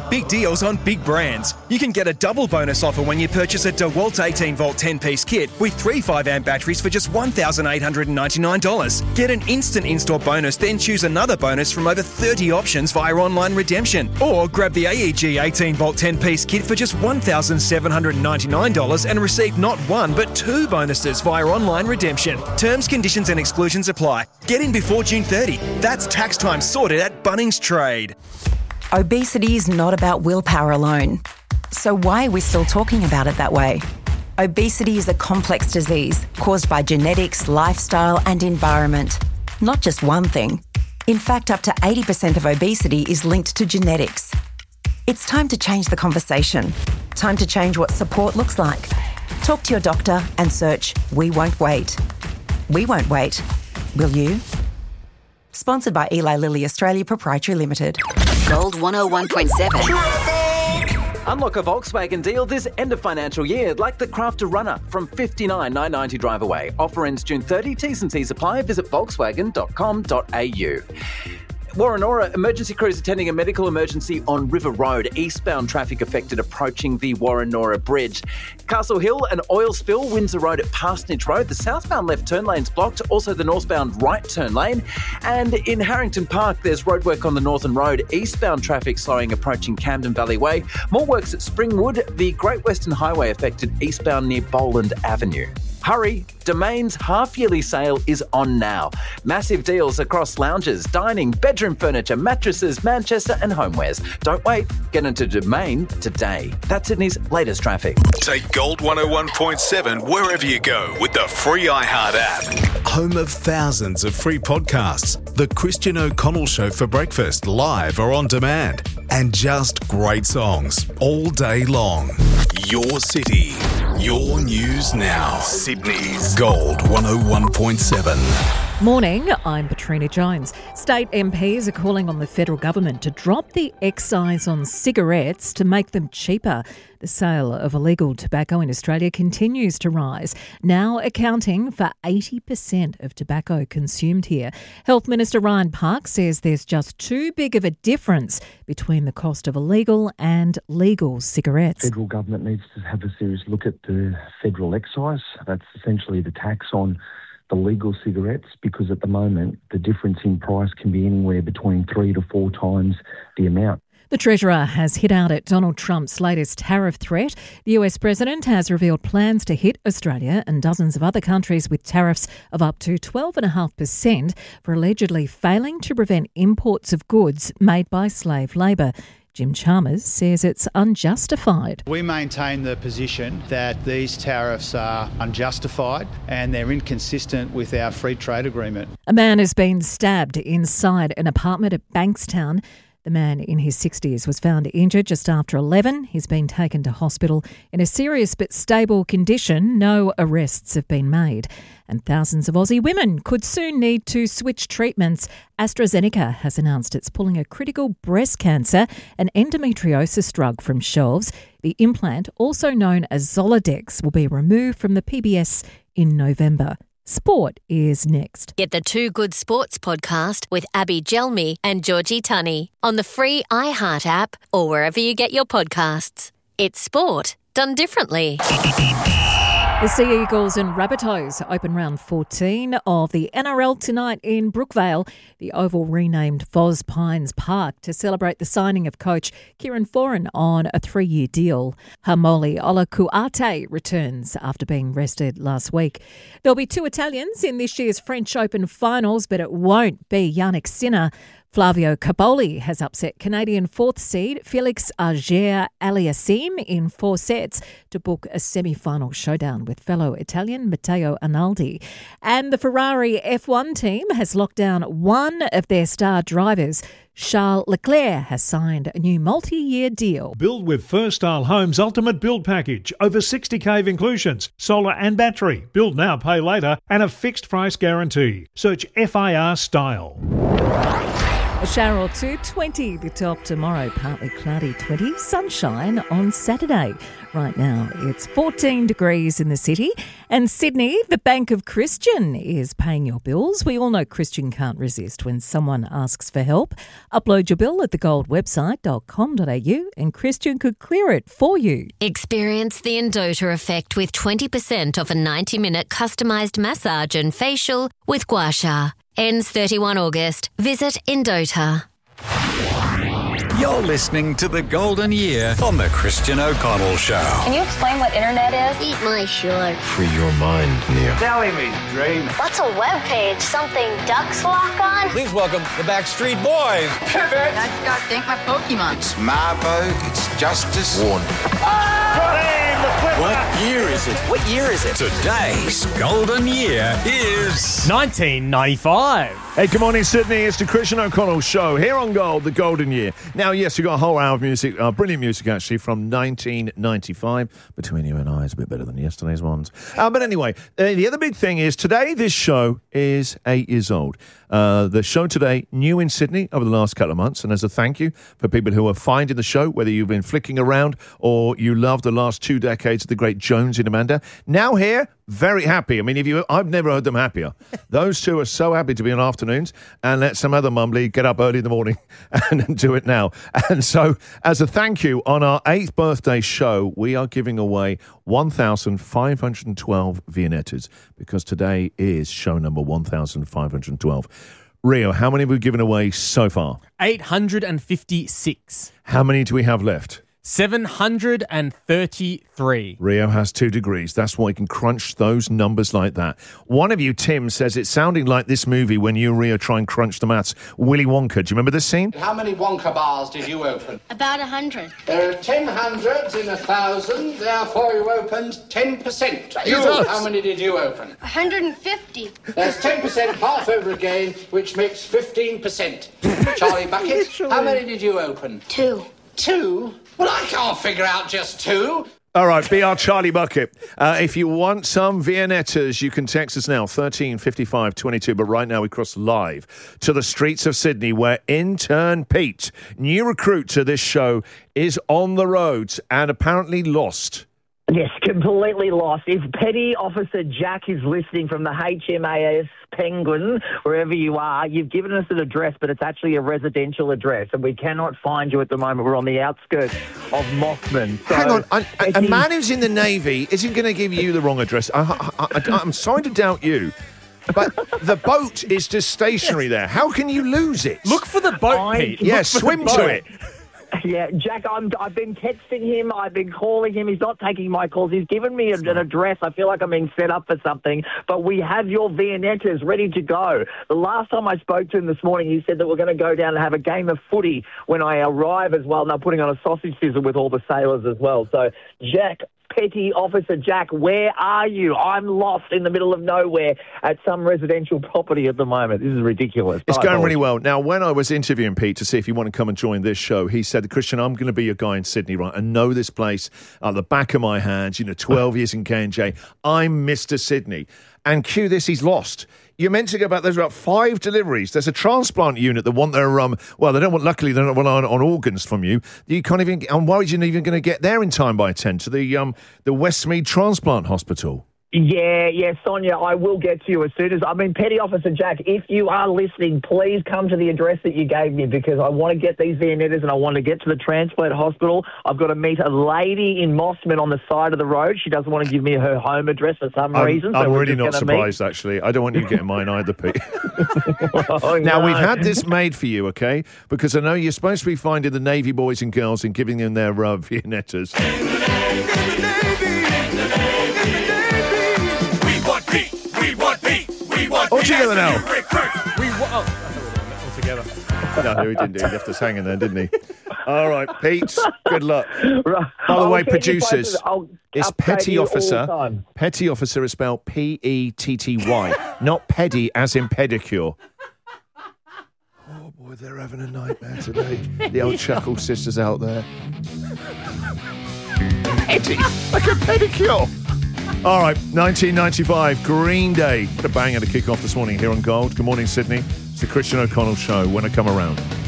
big deals on big brands. You can get a double bonus offer when you purchase a DeWalt 18-volt 10-piece kit with 3 5-amp batteries for just $1,899. Get an instant install bonus, then choose another bonus from over 30 options via online redemption. Or grab the AEG 18-volt 10-piece kit for just $1,799 and receive not one but 2 bonuses via online redemption. Terms, conditions and exclusions apply. Get in before June 30. That's tax time sorted at Bunnings Trade. Obesity is not about willpower alone. So why are we still talking about it that way? Obesity is a complex disease caused by genetics, lifestyle and environment. Not just one thing. In fact, up to 80% of obesity is linked to genetics. It's time to change the conversation. Time to change what support looks like. Talk to your doctor and search We Won't Wait. We won't wait. Will you? Sponsored by Eli Lilly Australia Proprietary Limited. Gold 101.7. Unlock a Volkswagen deal this end of financial year, like the Crafter Runner from $59,990 drive away. Offer ends June 30. T's and C's apply. Visit volkswagen.com.au. Warrenora, emergency crews attending a medical emergency on River Road. Eastbound traffic affected approaching the Warrenora Bridge. Castle Hill, an oil spill. Windsor Road at Parsonage Road. The southbound left turn lane's blocked. Also the northbound right turn lane. And in Harrington Park, there's roadwork on the Northern Road. Eastbound traffic slowing approaching Camden Valley Way. More works at Springwood. The Great Western Highway affected eastbound near Boland Avenue. Hurry, Domain's half-yearly sale is on now. Massive deals across lounges, dining, bedroom furniture, mattresses, Manchester and homewares. Don't wait, get into Domain today. That's Sydney's latest traffic. Take Gold 101.7 wherever you go with the free iHeart app. Home of thousands of free podcasts. The Christian O'Connell Show for breakfast, live or on demand. And just great songs all day long. Your city, your news now. Sydney's Gold 101.7. Morning, I'm Katrina Jones. State MPs are calling on the federal government to drop the excise on cigarettes to make them cheaper. The sale of illegal tobacco in Australia continues to rise, now accounting for 80% of tobacco consumed here. Health Minister Ryan Park says there's just too big of a difference between the cost of illegal and legal cigarettes. The federal government needs to have a serious look at the federal excise. That's essentially the tax on the legal cigarettes, because at the moment the difference in price can be anywhere between 3 to 4 times the amount. The Treasurer has hit out at Donald Trump's latest tariff threat. The US President has revealed plans to hit Australia and dozens of other countries with tariffs of up to 12.5% for allegedly failing to prevent imports of goods made by slave labour. Jim Chalmers says it's unjustified. We maintain the position that these tariffs are unjustified and they're inconsistent with our free trade agreement. A man has been stabbed inside an apartment at Bankstown. The man in his 60s was found injured just after 11. He's been taken to hospital in a serious but stable condition. No arrests have been made. And thousands of Aussie women could soon need to switch treatments. AstraZeneca has announced it's pulling a critical breast cancer and endometriosis drug from shelves. The implant, also known as Zoladex, will be removed from the PBS in November. Sport is next. Get the Two Good Sports podcast with Abby Gelmi and Georgie Tunney on the free iHeart app or wherever you get your podcasts. It's sport done differently. The Sea Eagles and Rabbitohs open round 14 of the NRL tonight in Brookvale, the Oval renamed Foz Pines Park to celebrate the signing of coach Kieran Foran on a 3-year deal. Hamoli Olakuate returns after being rested last week. There'll be 2 Italians in this year's French Open finals, but it won't be Yannick Sinner. Flavio Caboli has upset Canadian 4th seed Felix Auger-Aliassime in 4 sets to book a semi-final showdown with fellow Italian Matteo Analdi. And the Ferrari F1 team has locked down one of their star drivers. Charles Leclerc has signed a new multi-year deal. Build with First Style Homes Ultimate Build Package. Over 60 cave inclusions, solar and battery. Build now, pay later, and a fixed price guarantee. Search FIR Style. A shower or two, 20 the top tomorrow, partly cloudy 20, sunshine on Saturday. Right now it's 14 degrees in the city. And Sydney, the Bank of Christian is paying your bills. We all know Christian can't resist when someone asks for help. Upload your bill at thegoldwebsite.com.au and Christian could clear it for you. Experience the Endota effect with 20% off a 90-minute customised massage and facial with Gua Sha. Ends 31 August. Visit Endota. You're listening to The Golden Year on The Christian O'Connell Show. Can you explain what internet is? Eat my shirt. Free your mind, Neil. Telling me, dream. What's a web page? Something ducks lock on? Please welcome the Backstreet Boys. Pivot. I just gotta thank my Pokemon. It's my vote. It's Justice Warren. What year is it? What year is it? Today's Golden Year is 1995. Hey, good morning, Sydney. It's the Christian O'Connell Show here on Gold, the Golden Year. Now, yes, we've got a whole hour of music, brilliant music, actually, from 1995. Between you and I, it's a bit better than yesterday's ones. But anyway, the other big thing is today this show is 8 years old. The show today, new in Sydney over the last couple of months, and as a thank you for people who are finding the show, whether you've been flicking around or you love the last 2 decades of the great Jones and Amanda, now here, very happy. I mean, I've never heard them happier. Those two are so happy to be on afternoons and let some other mumbly get up early in the morning and do it now. And so, as a thank you, on our 8th birthday show, we are giving away 1,512 Viennettas because today is show number 1,512. Rio, how many have we given away so far? 856. How many do we have left? 733. Rio has 2 degrees. That's why he can crunch those numbers like that. One of you, Tim, says it's sounding like this movie when you and Rio try and crunch the maths. Willy Wonka. Do you remember this scene? How many Wonka bars did you open? About 100. There are 10 hundreds in 1,000, therefore you opened 10%. How many did you open? 150. There's 10% half over again, which makes 15%. Charlie Bucket, how many did you open? 2. 2? Well, I can't figure out just 2. All right, be our Charlie Bucket. If you want some Viennettas, you can text us now, 135522. But right now we cross live to the streets of Sydney where intern Pete, new recruit to this show, is on the roads and apparently lost. Yes, completely lost. If Petty Officer Jack is listening from the HMAS Penguin, wherever you are, you've given us an address, but it's actually a residential address, and we cannot find you at the moment. We're on the outskirts of Mothman. So, hang on, a man who's in the Navy isn't going to give you the wrong address. I'm sorry to doubt you. But the boat is just stationary there. How can you lose it? Look for the boat, Pete. Yeah, swim to it. Yeah, Jack, I've been texting him. I've been calling him. He's not taking my calls. He's given me an address. I feel like I'm being set up for something. But we have your Viennettas ready to go. The last time I spoke to him this morning, he said that we're going to go down and have a game of footy when I arrive as well. And I'm putting on a sausage sizzle with all the sailors as well. So, Jack, Petty Officer Jack, where are you? I'm lost in the middle of nowhere at some residential property at the moment. This is ridiculous. It's going really well. Now, when I was interviewing Pete to see if he wanted to come and join this show, he said, Christian, I'm going to be your guy in Sydney, right? I know this place at the back of my hands, 12 years in K&J. I'm Mr. Sydney. And cue this, he's lost. You're meant to go back. There's about 5 deliveries. There's a transplant unit that want their, they don't want, luckily, they don't want on organs from you. You can't even, I'm worried you're not even going to get there in time by 10 to the Westmead Transplant Hospital. Yeah, Sonia, I will get to you as soon as... Petty Officer Jack, if you are listening, please come to the address that you gave me because I want to get these Viennettas and I want to get to the transplant hospital. I've got to meet a lady in Mossman on the side of the road. She doesn't want to give me her home address for some reason. I'm really not surprised, actually. I don't want you getting mine either, Pete. Now, we've had this made for you, okay? Because I know you're supposed to be finding the Navy boys and girls and giving them their Viennettas. All together now. All together. No, he didn't. He left us hanging there, didn't he? All right, Pete, good luck. By the way, producers, it's Petty Officer. Petty Officer is spelled Petty, not Peddy as in pedicure. Oh, boy, they're having a nightmare today. The old Chuckle sisters out there. Petty, like a pedicure. All right, 1995, Green Day. What a banger to kick off this morning here on Gold. Good morning, Sydney. It's the Christian O'Connell Show when I come around.